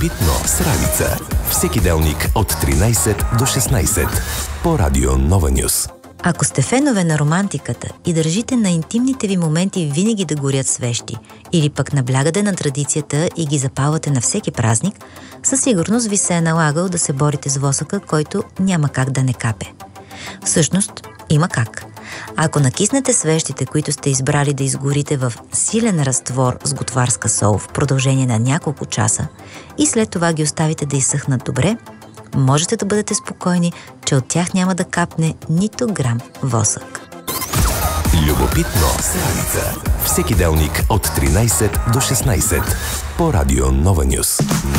Любопитно с Ралица. Всеки делник от 13 до 16 по Радио Нова Нюс. Ако сте фенове на романтиката и държите на интимните ви моменти винаги да горят свещи, или пък наблягате на традицията и ги запалвате на всеки празник, със сигурност ви се е налагал да се борите с восъка, който няма как да не капе. Всъщност, има как. Ако накиснете свещите, които сте избрали да изгорите в силен разтвор с готварска сол в продължение на няколко часа и след това ги оставите да изсъхнат добре, можете да бъдете спокойни, че от тях няма да капне нито грам восък. Любопитно с Ралица. Всеки делник от 13 до 16 по Радио Нова Нюс.